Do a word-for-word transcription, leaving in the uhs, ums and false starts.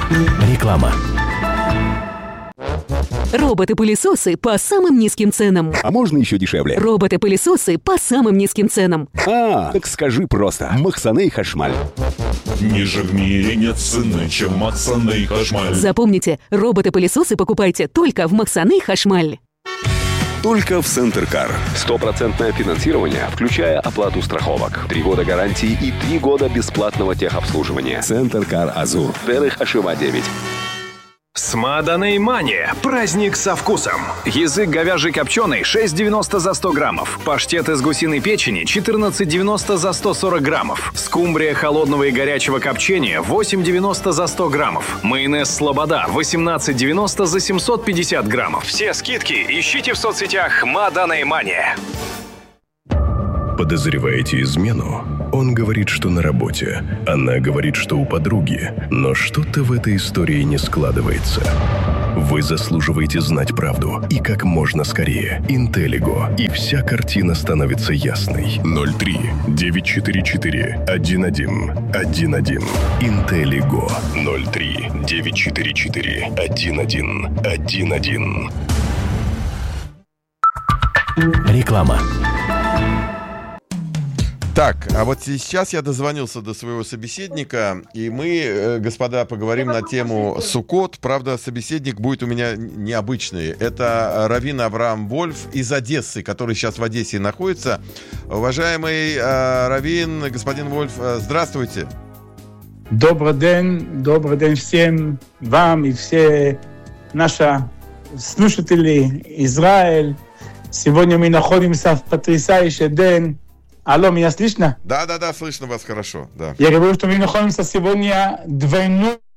Реклама. Роботы-пылесосы по самым низким ценам. А можно еще дешевле? Роботы-пылесосы по самым низким ценам. А, так скажи просто. Махсаней Хашмаль. Ниже в мире нет цены, чем Махсаней Хашмаль. Запомните, роботы-пылесосы покупайте только в Махсаней Хашмаль. Только в Центркар. Стопроцентное финансирование, включая оплату страховок. Три года гарантии и три года бесплатного техобслуживания. Центркар Азур. Дерых Ашива девять. Смаданей Мания. Праздник со вкусом. Язык говяжий копченый шесть девяносто за сто граммов. Паштет из гусиной печени четырнадцать девяносто за сто сорок граммов. Скумбрия холодного и горячего копчения восемь девяносто за сто граммов. Майонез Слобода восемнадцать девяносто за семьсот пятьдесят граммов. Все скидки ищите в соцсетях Смаданей Мания. Подозреваете измену? Он говорит, что на работе. Она говорит, что у подруги. Но что-то в этой истории не складывается. Вы заслуживаете знать правду. И как можно скорее. Интеллиго. И вся картина становится ясной. ноль три девять четыре четыре один один один один. Интеллиго. ноль три девять четыре четыре один один один один. Реклама. Так, а вот сейчас я дозвонился до своего собеседника, и мы, господа, поговорим на тему Суккот. Правда, собеседник будет у меня необычный. Это раввин Авраам Вольф из Одессы, который сейчас в Одессе находится. Уважаемый э, раввин, господин Вольф, э, здравствуйте. Добрый день, добрый день всем вам и все наши слушатели Израиль. Сегодня мы находимся в потрясающий день. Алло, меня слышно? Да, да, да, слышно вас хорошо. Да. Я говорю, что мы находимся сегодня двойной